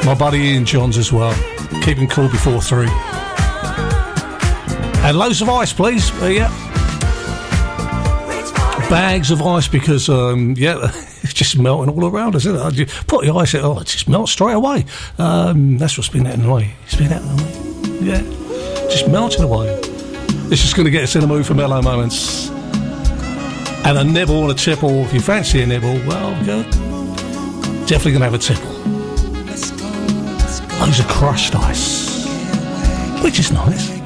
My buddy Ian Johns as well. Keep him cool before 3. And loads of ice, please. Yeah. Bags of ice because, it's just melting all around us, isn't it? Put the ice in, it just melts straight away. That's what's been happening away. It's been happening away. Yeah. Just melting away. It's just going to get us in the mood for mellow moments. And a nibble and a tipple. If you fancy a nibble, well, good. Definitely going to have a tipple. Loads of crushed ice, which is nice.